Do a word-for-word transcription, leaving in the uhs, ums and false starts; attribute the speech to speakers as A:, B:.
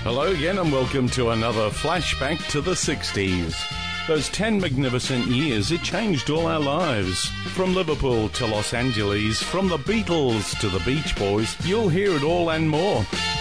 A: Hello again and welcome to another flashback to the sixties. Those ten magnificent years, it changed all our lives. From Liverpool to Los Angeles, from the Beatles to the Beach Boys, you'll hear it all and more.